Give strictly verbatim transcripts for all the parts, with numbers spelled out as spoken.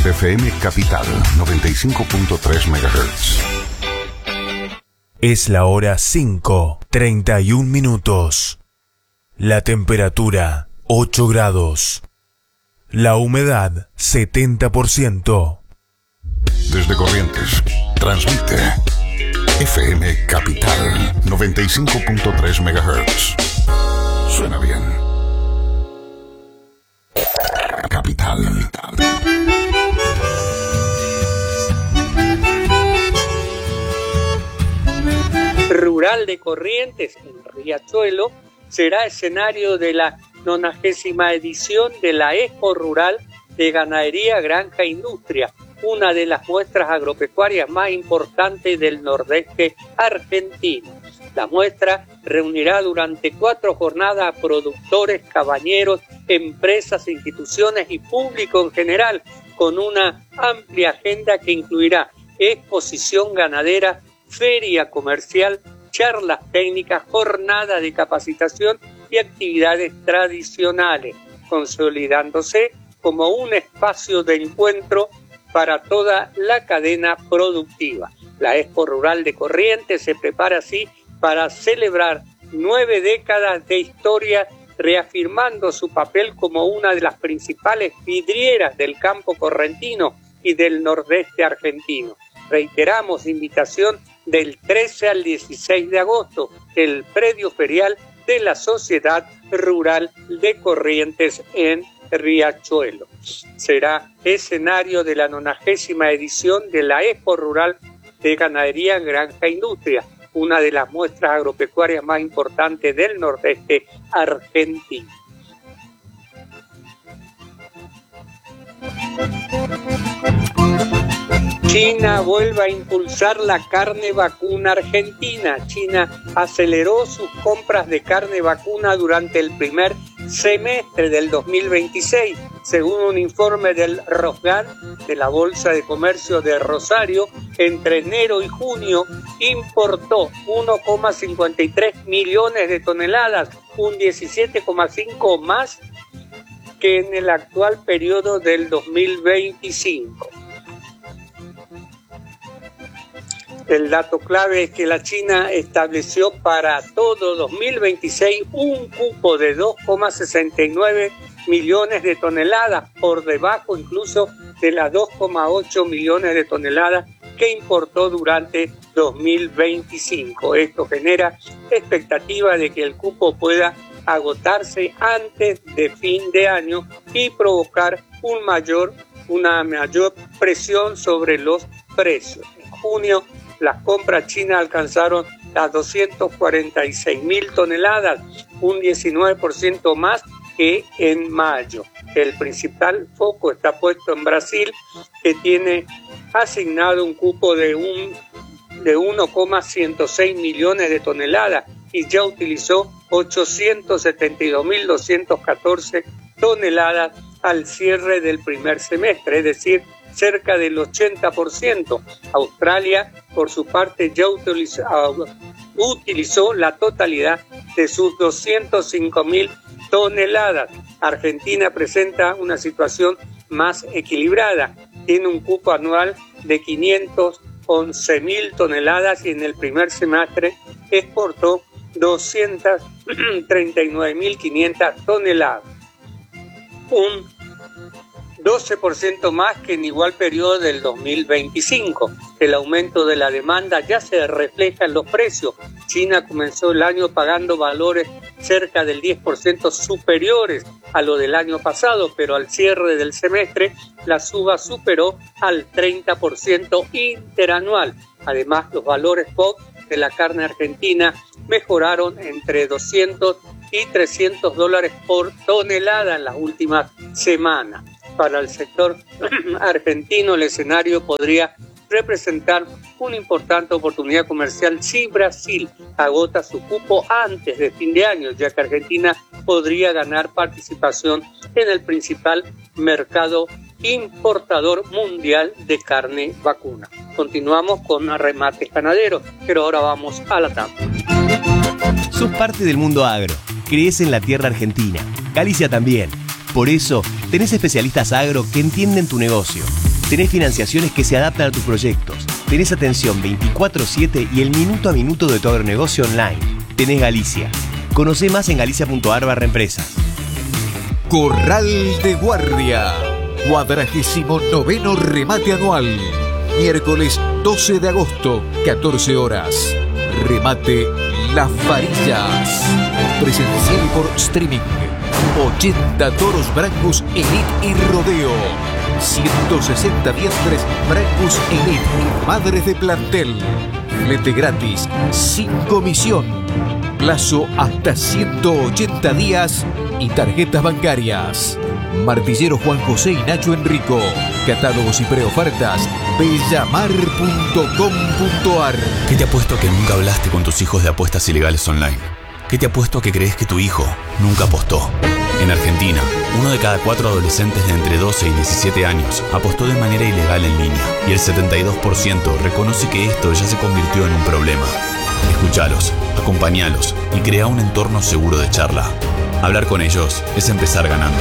F M Capital noventa y cinco punto tres megahertz. Es la hora cinco, treinta y un minutos. La temperatura ocho grados. La humedad setenta por ciento. Desde Corrientes, transmite F M Capital noventa y cinco punto tres megahertz. Suena bien. Capital. Rural de Corrientes, en Riachuelo, será escenario de la nonagésima edición de la Expo Rural de Ganadería, Granja e Industria, una de las muestras agropecuarias más importantes del nordeste argentino. La muestra reunirá durante cuatro jornadas a productores, cabañeros, empresas, instituciones y público en general, con una amplia agenda que incluirá exposición ganadera, feria comercial, charlas técnicas, jornadas de capacitación y actividades tradicionales, consolidándose como un espacio de encuentro para toda la cadena productiva. La Expo Rural de Corrientes se prepara así para celebrar nueve décadas de historia, reafirmando su papel como una de las principales vidrieras del campo correntino y del nordeste argentino. Reiteramos invitación del trece al dieciséis de agosto, el predio ferial de la Sociedad Rural de Corrientes en Riachuelo. Será escenario de la nonagésima edición de la Expo Rural de Ganadería, Granja e Industria, una de las muestras agropecuarias más importantes del nordeste argentino. China vuelve a impulsar la carne vacuna argentina. China aceleró sus compras de carne vacuna durante el primer semestre del dos mil veintiséis. Según un informe del Rosgan, de la Bolsa de Comercio de Rosario, entre enero y junio importó uno coma cincuenta y tres millones de toneladas, un diecisiete coma cinco más que en el actual periodo del dos mil veinticinco. El dato clave es que la China estableció para todo dos mil veintiséis un cupo de dos coma sesenta y nueve millones de toneladas, por debajo incluso de las dos coma ocho millones de toneladas que importó durante dos mil veinticinco. Esto genera expectativa de que el cupo pueda agotarse antes de fin de año y provocar un mayor, una mayor presión sobre los precios. En junio, las compras chinas alcanzaron las doscientas cuarenta y seis mil toneladas, un diecinueve por ciento más que en mayo. El principal foco está puesto en Brasil, que tiene asignado un cupo de, un, de uno coma ciento seis millones de toneladas y ya utilizó ochocientas setenta y dos mil doscientas catorce toneladas al cierre del primer semestre, es decir, cerca del ochenta por ciento. Australia, por su parte, ya utilizó, utilizó la totalidad de sus doscientas cinco mil toneladas. Argentina presenta una situación más equilibrada. Tiene un cupo anual de quinientas once mil toneladas y en el primer semestre exportó doscientas treinta y nueve mil quinientas toneladas. Un doce por ciento más que en igual periodo del dos mil veinticinco. El aumento de la demanda ya se refleja en los precios. China comenzó el año pagando valores cerca del diez por ciento superiores a lo del año pasado, pero al cierre del semestre la suba superó al treinta por ciento interanual. Además, los valores P O C de la carne argentina mejoraron entre doscientos y trescientos dólares por tonelada en las últimas semanas. Para el sector argentino, el escenario podría representar una importante oportunidad comercial si Brasil agota su cupo antes de fin de año, ya que Argentina podría ganar participación en el principal mercado importador mundial de carne vacuna. Continuamos con remates ganaderos, pero ahora vamos a la tapa. Sos parte del mundo agro, crees en la tierra argentina, Galicia también. Por eso, tenés especialistas agro que entienden tu negocio. Tenés financiaciones que se adaptan a tus proyectos. Tenés atención veinticuatro siete y el minuto a minuto de tu agronegocio online. Tenés Galicia. Conocé más en galicia punto ar barra empresas. Corral de Guardia. Cuadragésimo noveno remate anual. Miércoles doce de agosto, catorce horas. Remate Las Varillas. Presencial por streaming. ochenta toros brancos Elite y Rodeo. ciento sesenta vientres brancos Elite y madres de plantel. Flete gratis, sin comisión. Plazo hasta ciento ochenta días y tarjetas bancarias. Martillero Juan José y Nacho Enrico. Catálogos y preofertas bellamar punto com punto ar. ¿Qué te apuesto a que nunca hablaste con tus hijos de apuestas ilegales online? ¿Qué te apuesto a que crees que tu hijo nunca apostó? En Argentina, uno de cada cuatro adolescentes de entre doce y diecisiete años apostó de manera ilegal en línea y el setenta y dos por ciento reconoce que esto ya se convirtió en un problema. Escuchalos, acompañalos y crea un entorno seguro de charla. Hablar con ellos es empezar ganando.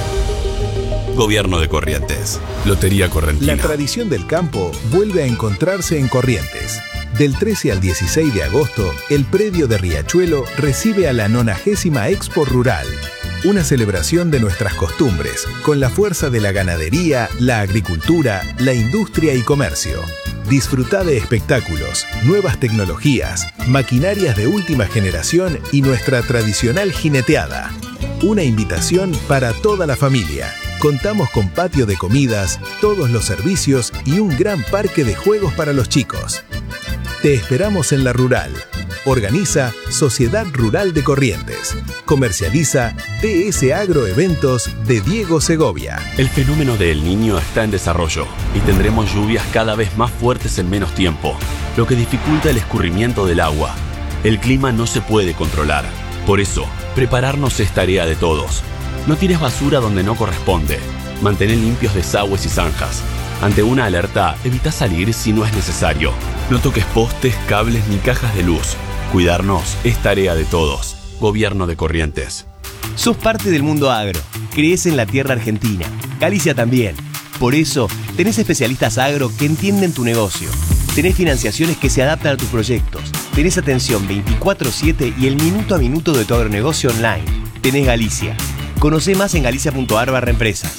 Gobierno de Corrientes. Lotería Correntina. La tradición del campo vuelve a encontrarse en Corrientes. Del trece al dieciséis de agosto, el predio de Riachuelo recibe a la nonagésima Expo Rural. Una celebración de nuestras costumbres, con la fuerza de la ganadería, la agricultura, la industria y comercio. Disfruta de espectáculos, nuevas tecnologías, maquinarias de última generación y nuestra tradicional jineteada. Una invitación para toda la familia. Contamos con patio de comidas, todos los servicios y un gran parque de juegos para los chicos. Te esperamos en la Rural. Organiza Sociedad Rural de Corrientes. Comercializa T S Agroeventos de Diego Segovia. El fenómeno de El Niño está en desarrollo y tendremos lluvias cada vez más fuertes en menos tiempo, lo que dificulta el escurrimiento del agua. El clima no se puede controlar. Por eso, prepararnos es tarea de todos. No tires basura donde no corresponde. Mantén limpios desagües y zanjas. Ante una alerta, evita salir si no es necesario. No toques postes, cables ni cajas de luz. Cuidarnos es tarea de todos. Gobierno de Corrientes. Sos parte del mundo agro. Crees en la tierra argentina. Galicia también. Por eso, tenés especialistas agro que entienden tu negocio. Tenés financiaciones que se adaptan a tus proyectos. Tenés atención veinticuatro siete y el minuto a minuto de tu agronegocio online. Tenés Galicia. Conocé más en galicia punto ar barra empresas.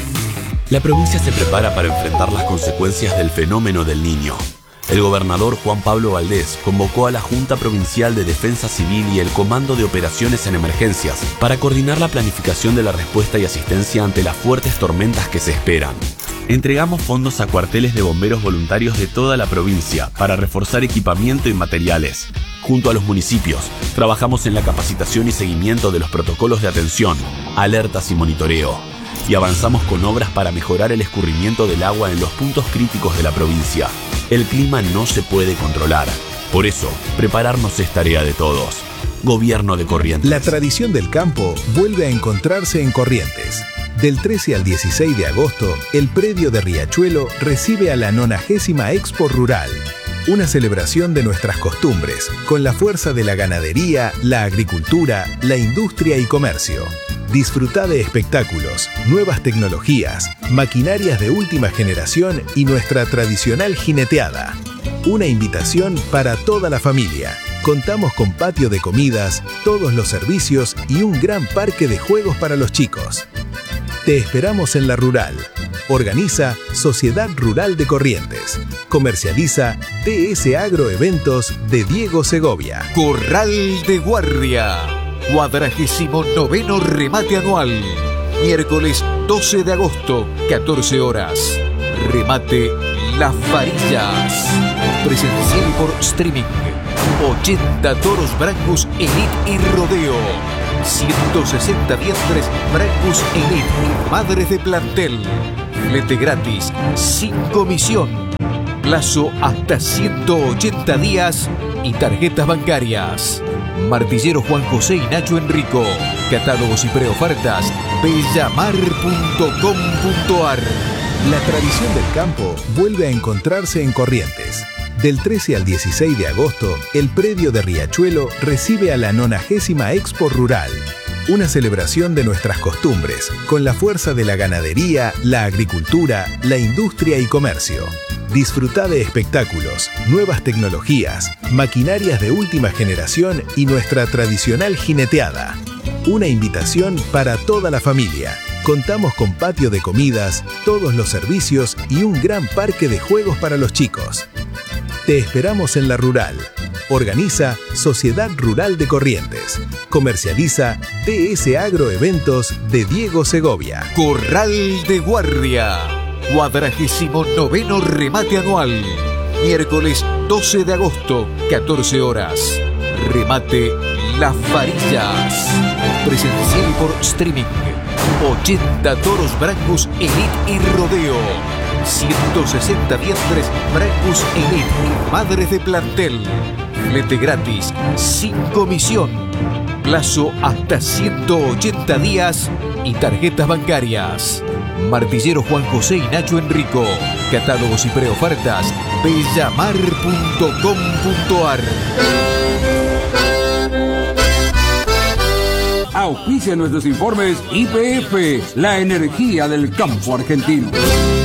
La provincia se prepara para enfrentar las consecuencias del fenómeno del Niño. El gobernador Juan Pablo Valdés convocó a la Junta Provincial de Defensa Civil y el Comando de Operaciones en Emergencias para coordinar la planificación de la respuesta y asistencia ante las fuertes tormentas que se esperan. Entregamos fondos a cuarteles de bomberos voluntarios de toda la provincia para reforzar equipamiento y materiales. Junto a los municipios, trabajamos en la capacitación y seguimiento de los protocolos de atención, alertas y monitoreo. Y avanzamos con obras para mejorar el escurrimiento del agua en los puntos críticos de la provincia. El clima no se puede controlar. Por eso, prepararnos es tarea de todos. Gobierno de Corrientes. La tradición del campo vuelve a encontrarse en Corrientes. Del trece al dieciséis de agosto, el predio de Riachuelo recibe a la nonagésima Expo Rural. Una celebración de nuestras costumbres, con la fuerza de la ganadería, la agricultura, la industria y comercio. Disfruta de espectáculos, nuevas tecnologías, maquinarias de última generación y nuestra tradicional jineteada. Una invitación para toda la familia. Contamos con patio de comidas, todos los servicios y un gran parque de juegos para los chicos. Te esperamos en la Rural. Organiza Sociedad Rural de Corrientes. Comercializa T S Agroeventos de Diego Segovia. Corral de Guardia. Cuadragésimo noveno remate anual. Miércoles doce de agosto, catorce horas. Remate Las Varillas. Presencial por streaming. ochenta toros brancos Elite y Rodeo. ciento sesenta vientres brancos Elite y madres de plantel. Flete gratis, sin comisión. Plazo hasta ciento ochenta días y tarjetas bancarias. Martillero Juan José y Nacho Enrico. Catálogos y preofertas bellamar punto com punto ar. La tradición del campo vuelve a encontrarse en Corrientes. Del trece al dieciséis de agosto, el predio de Riachuelo recibe a la nonagésima Expo Rural. Una celebración de nuestras costumbres, con la fuerza de la ganadería, la agricultura, la industria y comercio. Disfruta de espectáculos, nuevas tecnologías, maquinarias de última generación y nuestra tradicional jineteada. Una invitación para toda la familia. Contamos con patio de comidas, todos los servicios y un gran parque de juegos para los chicos. Te esperamos en La Rural. Organiza Sociedad Rural de Corrientes. Comercializa T S Agro Eventos de Diego Segovia. Corral de Guardia. Cuadragésimo noveno remate anual. Miércoles doce de agosto, catorce horas. Remate Las Varillas. Presencial por streaming. ochenta toros Brancos Elite y Rodeo. ciento sesenta vientres Brancos Elite y Madres de Plantel. Flete gratis, sin comisión. Plazo hasta ciento ochenta días y tarjetas bancarias. Martillero Juan José y Nacho Enrico. Catálogos y preofertas bellamar punto com punto ar. Auspicia nuestros informes Y P F, la energía del campo argentino.